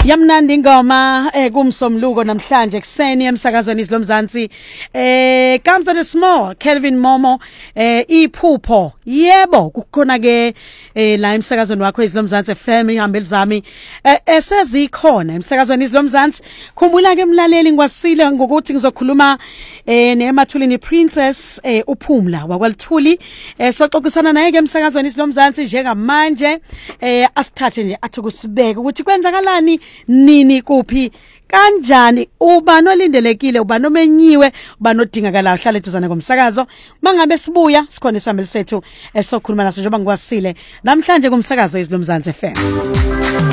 Yamnandi ingoma kumsomluko namhlanje kuseni emsakazweni izilomzansi comes at a small Kelvin Momo iphupho yebo kukhona ke la emsakazweni wakho izilomzansi FM ihambeli zami esezikhona emsakazweni izilomzansi khumbula ke mlaleli ngwasile ngokuthi ngizokhuluma neMathulini Princess uPhumla wakwaLithuli soxoxisana naye ke emsakazweni izilomzansi njengamanje asithathe nje athi kusibeka ukuthi kwenzakalani nini kuphi kanjani ubani olindelekile ubani omenyiwe ubani odingakala uhlale eduzane komsakazo mangabe sibuya sikhona isambeli sethu esokhuluma naso njengoba ngiwasile namhlanje kumsakazo izilomzansi FM.